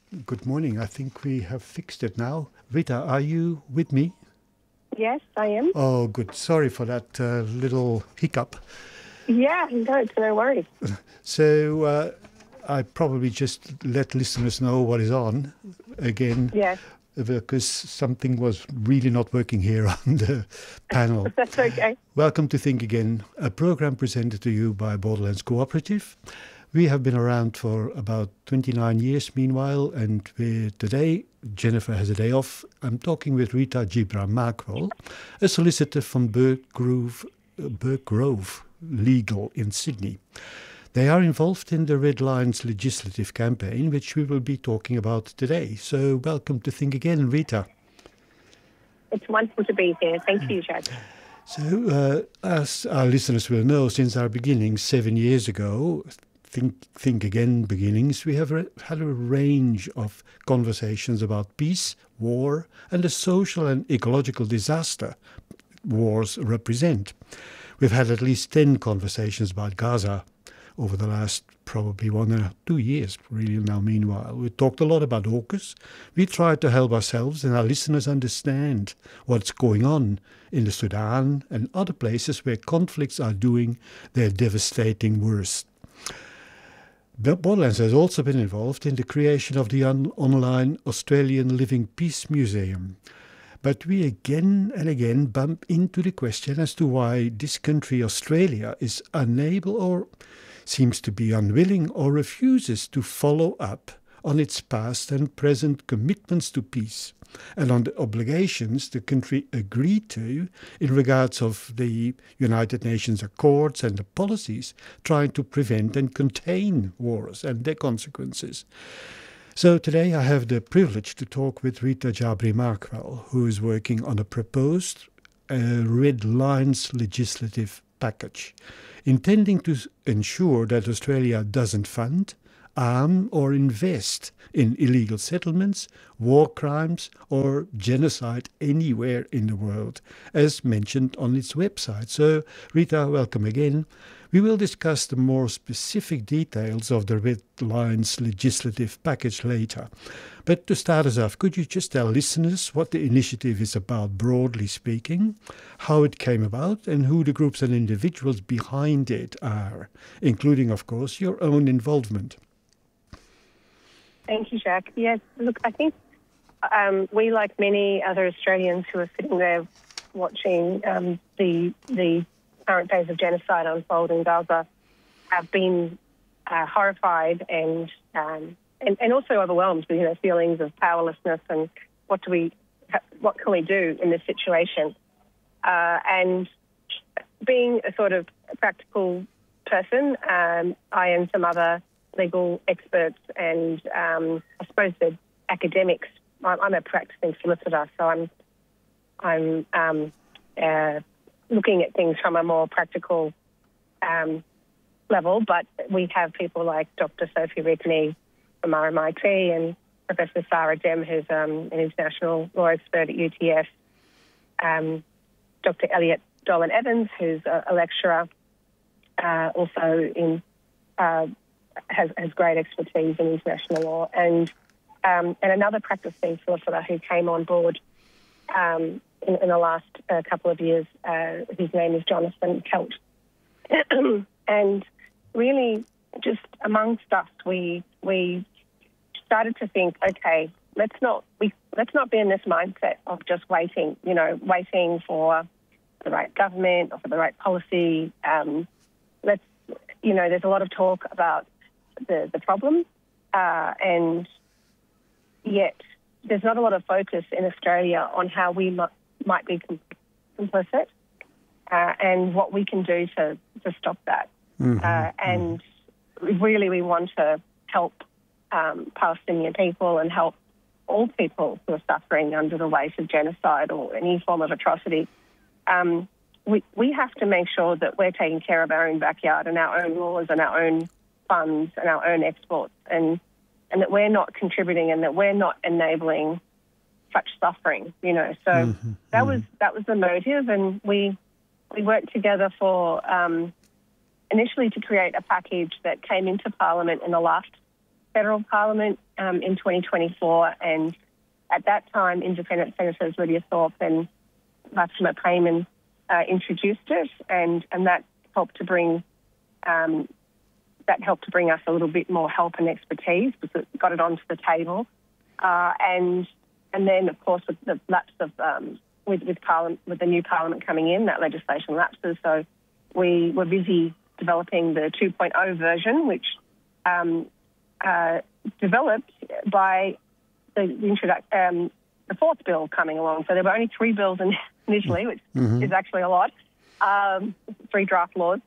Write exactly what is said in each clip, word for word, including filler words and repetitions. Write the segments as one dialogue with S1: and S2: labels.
S1: Good morning. I think we have fixed it now. Rita, are you with me?
S2: Yes, I am.
S1: Oh, good. Sorry for that uh, little hiccup.
S2: Yeah, no, it's no worries.
S1: So uh, I probably just let listeners know what is on again,
S2: Yes,
S1: because something was really not working here on the panel.
S2: that's okay.
S1: Welcome to Think Again, a program presented to you by Borderlands Cooperative. We have been around for about twenty-nine years, meanwhile, and we, today Jennifer has a day off. I'm talking with Rita Jibran-Mackwell, a solicitor from Burke Grove, uh, Burke Grove Legal in Sydney. They are involved in the Red Lines legislative campaign, which we will be talking about today. So welcome to Think Again, Rita.
S2: It's wonderful to be here. Thank you, Jack.
S1: So, uh, as our listeners will know, since our beginnings seven years ago, Think, Think Again beginnings, we have re- had a range of conversations about peace, war, and the social and ecological disaster wars represent. We've had at least ten conversations about Gaza over the last probably one or two years, really now meanwhile. We talked a lot about AUKUS. We tried to help ourselves and our listeners understand what's going on in the Sudan and other places where conflicts are doing their devastating worst. Borderlands has also been involved in the creation of the un- online Australian Living Peace Museum. But we again and again bump into the question as to why this country, Australia, is unable or seems to be unwilling or refuses to follow up on its past and present commitments to peace and on the obligations the country agreed to in regards of the United Nations Accords and the policies trying to prevent and contain wars and their consequences. So today I have the privilege to talk with Rita Jibran-Mackwell, who is working on a proposed uh, Red Lines legislative package, intending to ensure that Australia doesn't fund, arm or invest in illegal settlements, war crimes or genocide anywhere in the world, as mentioned on its website. So, Rita, welcome again. We will discuss the more specific details of the Red Lines legislative package later. But to start us off, could you just tell listeners what the initiative is about, broadly speaking, how it came about, and who the groups and individuals behind it are, including, of course, your own involvement?
S2: Thank you, Jack. Yes, look, I think um, we, like many other Australians who are sitting there watching um, the the current phase of genocide unfold in Gaza, have been uh, horrified and, um, and and also overwhelmed with, you know, feelings of powerlessness and what do we what can we do in this situation? Uh, and being a sort of practical person, um, I and some other legal experts and um, I suppose the academics. I'm a practicing solicitor, so I'm I'm um, uh, looking at things from a more practical um, level. But we have people like Doctor Sophie Rigney from R M I T and Professor Sarah Dem, who's um, an international law expert at U T S. Um, Doctor Elliot Dolan Evans, who's a, a lecturer, uh, also in. Uh, Has, has great expertise in international law, and um, and another practicing solicitor who came on board um, in, in the last uh, couple of years. Uh, his name is Jonathan Kelt, and really, just amongst us, we we started to think, okay, let's not we let's not be in this mindset of just waiting, you know, waiting for the right government or for the right policy. Um, let's, you know, there's a lot of talk about the, the problem, uh, and yet there's not a lot of focus in Australia on how we m- might be complicit uh, and what we can do to, to stop that. Mm-hmm. Uh, and mm-hmm. really we want to help um, Palestinian people and help all people who are suffering under the weight of genocide or any form of atrocity. Um, we, we have to make sure that we're taking care of our own backyard and our own laws and our own funds and our own exports, and and that we're not contributing and that we're not enabling such suffering, you know. So mm-hmm. that mm-hmm. was that was the motive, and we we worked together for um, initially to create a package that came into Parliament in the last federal parliament um, in twenty twenty-four, and at that time, independent senators Lydia Thorpe and Fatima Payman uh, introduced it, and, and that helped to bring um, that helped to bring us a little bit more help and expertise, because it got it onto the table, uh, and and then of course with the lapse of um, with with parliament with the new parliament coming in, that legislation lapses. So we were busy developing the two point oh version, which um, uh, developed by the, the introduction, um, the fourth bill coming along. So there were only three bills in, initially, which mm-hmm. is actually a lot, um, three draft laws.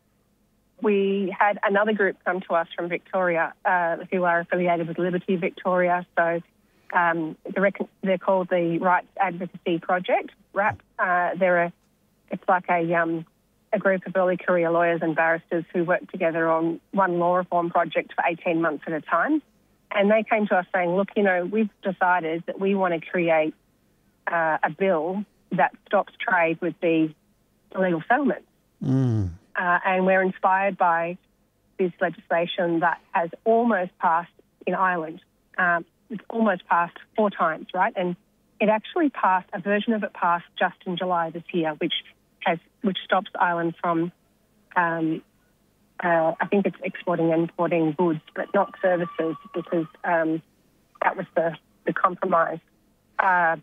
S2: We had another group come to us from Victoria uh, who are affiliated with Liberty Victoria. So um, they're, they're called the Rights Advocacy Project, RAP. Uh, they're a, it's like a... Um, a group of early career lawyers and barristers who worked together on one law reform project for eighteen months at a time. And they came to us saying, look, you know, we've decided that we want to create uh, a bill that stops trade with these illegal settlements. Mm. Uh, and we're inspired by this legislation that has almost passed in Ireland. Um, it's almost passed four times, right? And it actually passed, a version of it passed just in July this year, which has which stops Ireland from, um, uh, I think it's exporting and importing goods, but not services, because um, that was the, the compromise. Uh,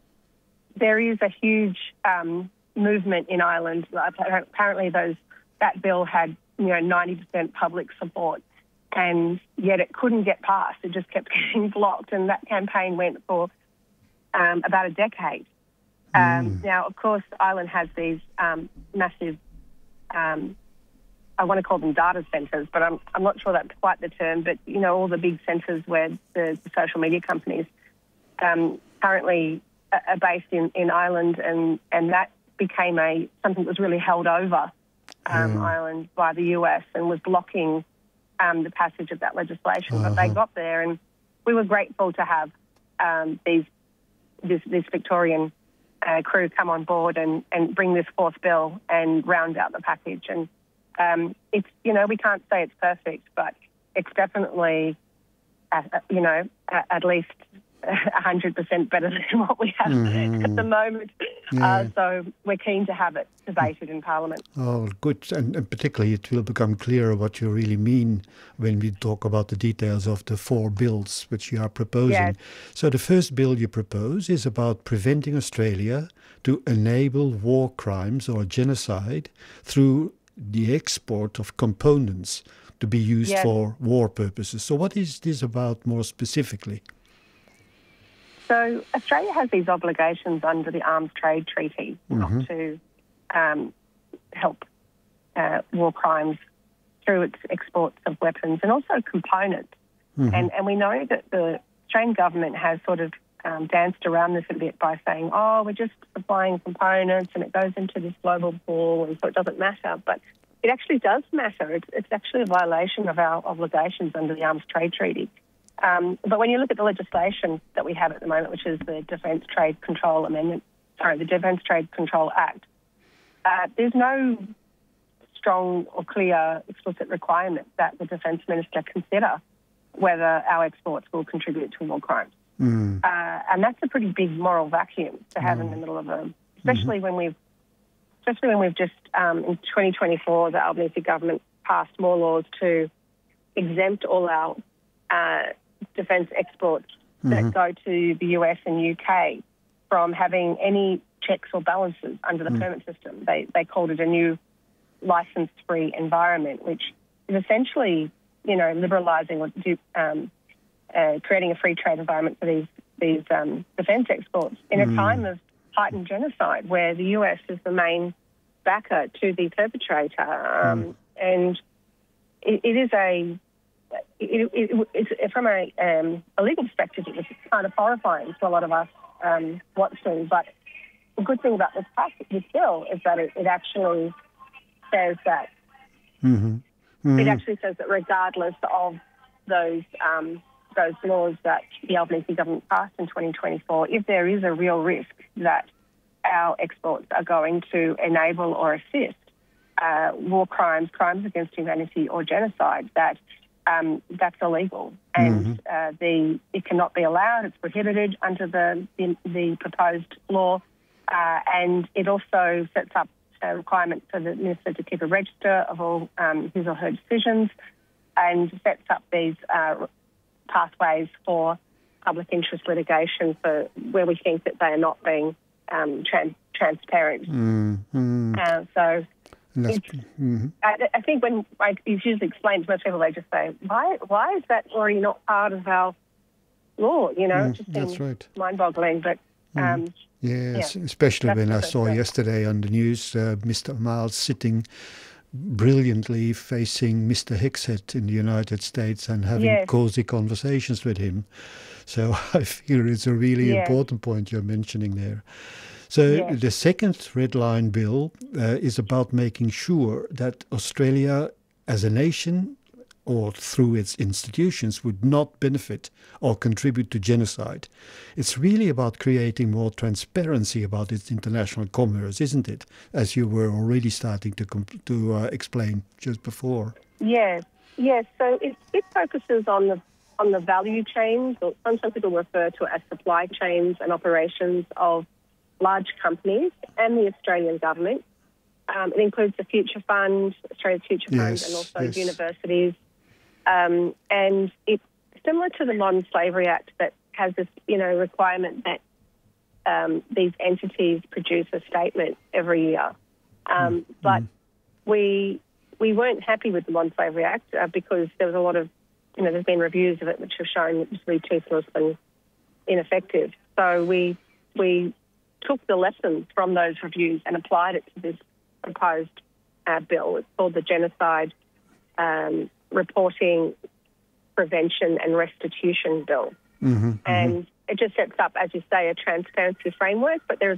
S2: there is a huge um, movement in Ireland. Apparently, those that bill had you know ninety percent public support, and yet it couldn't get passed. It just kept getting blocked, and that campaign went for um, about a decade. Um, mm. Now, of course, Ireland has these um, massive, um, I want to call them data centres, but I'm I'm not sure that's quite the term, but, you know, all the big centres where the, the social media companies um, currently are based in, in Ireland, and, and that became a something that was really held over um, mm. Ireland by the U S and was blocking um, the passage of that legislation. Uh-huh. But they got there, and we were grateful to have um, these this, this Victorian Uh, crew come on board and, and bring this fourth bill and round out the package. And um, it's, you know, we can't say it's perfect, but it's definitely, uh, you know, at, at least one hundred percent better than what we have mm-hmm. at the moment. Yeah. Uh, so we're keen to have it debated in Parliament.
S1: Oh, good. And, and particularly it will become clearer what you really mean when we talk about the details of the four bills which you are proposing.
S2: Yes.
S1: So the first bill you propose is about preventing Australia to enable war crimes or genocide through the export of components to be used yes. for war purposes. So what is this about more specifically?
S2: So Australia has these obligations under the Arms Trade Treaty mm-hmm. not to um, help uh, war crimes through its exports of weapons and also components. Mm-hmm. And, and we know that the Australian government has sort of um, danced around this a bit by saying, oh, we're just supplying components and it goes into this global pool and so it doesn't matter. But it actually does matter. It's, it's actually a violation of our obligations under the Arms Trade Treaty. Um, but when you look at the legislation that we have at the moment, which is the Defence Trade Control Amendment, sorry, the Defence Trade Control Act, uh, there's no strong or clear explicit requirement that the Defence Minister consider whether our exports will contribute to war crimes. Mm. Uh, and that's a pretty big moral vacuum to have mm. in the middle of a, especially mm-hmm. when we've, especially when we've just, um, in twenty twenty-four, the Albanese government passed more laws to exempt all our uh, defence exports mm-hmm. that go to the U S and U K from having any checks or balances under the mm. permit system. They they called it a new licence-free environment, which is essentially, you know, liberalising or do, um, uh, creating a free trade environment for these these um, defence exports in mm. a time of heightened genocide, where the U S is the main backer to the perpetrator, um, mm. and it, it is a It, it, it's, from a, um, a legal perspective, it was kind of horrifying to a lot of us um, watching. But the good thing about this passage, this bill, is that it, it actually says that mm-hmm. Mm-hmm. it actually says that regardless of those um, those laws that the Albanese government passed in twenty twenty-four, if there is a real risk that our exports are going to enable or assist uh, war crimes, crimes against humanity, or genocide, that um, that's illegal, and mm-hmm. uh, the it cannot be allowed. It's prohibited under the the, the proposed law, uh, and it also sets up a requirement for the minister to keep a register of all um, his or her decisions, and sets up these uh, pathways for public interest litigation for where we think that they are not being um, trans- transparent.
S1: Mm-hmm.
S2: Uh, so.
S1: Mm-hmm.
S2: I, I think when I usually explain to most people, they just say, "Why? Why is that already not part of our law?" You know,
S1: mm,
S2: it just
S1: that's
S2: seems
S1: right.
S2: mind-boggling. But um,
S1: mm. yes,
S2: yeah,
S1: especially when I
S2: that's
S1: saw
S2: right.
S1: yesterday on the news uh, Mister Miles sitting brilliantly facing Mister Hicksett in the United States and having
S2: yes.
S1: cozy conversations with him. So I feel it's a really
S2: yes.
S1: important point you're mentioning there. So
S2: yes.
S1: the second red line bill uh, is about making sure that Australia as a nation or through its institutions would not benefit or contribute to genocide. It's really about creating more transparency about its international commerce, isn't it? As you were already starting to comp- to uh, explain just before.
S2: Yes, yes. So it, it focuses on the on the value chains, or some people refer to it as supply chains and operations of large companies and the Australian government. Um, it includes the Future Fund, Australia's Future Fund,
S1: yes,
S2: and also
S1: yes.
S2: universities. Um, and it's similar to the Modern Slavery Act that has this, you know, requirement that um, these entities produce a statement every year. Um, mm. But mm. we we weren't happy with the Modern Slavery Act uh, because there was a lot of, you know, there's been reviews of it which have shown it was really toothless and ineffective. So we we took the lessons from those reviews and applied it to this proposed uh, bill. It's called the Genocide um, Reporting, Prevention and Restitution Bill.
S1: Mm-hmm,
S2: and
S1: mm-hmm.
S2: it just sets up, as you say, a transparency framework, but there's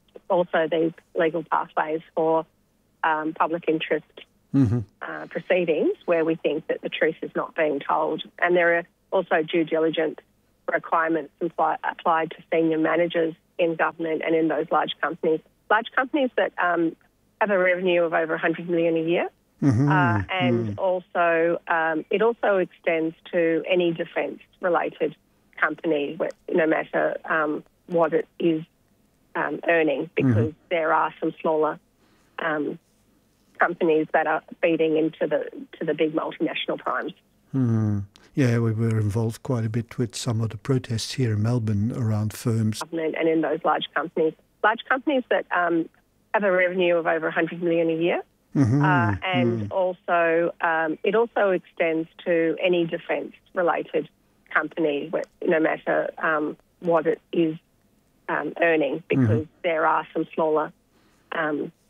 S2: also these legal pathways for um, public interest
S1: mm-hmm.
S2: uh, proceedings where we think that the truth is not being told. And there are also due diligence requirements imply, applied to senior managers in government and in those large companies. Large companies that um, have a revenue of over one hundred million dollars a year.
S1: Mm-hmm.
S2: Uh, and
S1: mm.
S2: also, um, it also extends to any defence-related company, no matter um, what it is um, earning, because
S1: mm-hmm.
S2: there are some smaller um, companies that are feeding into the to the big multinational primes.
S1: Mm. Yeah, we were involved quite a bit with some of the protests here in Melbourne around firms.
S2: And in those large companies. Large companies that um, have a revenue of over one hundred million dollars a year.
S1: Mm-hmm.
S2: Uh, and
S1: mm.
S2: also, um, it also extends to any defence-related company, no matter um, what it is um, earning, because mm-hmm. there are some smaller um,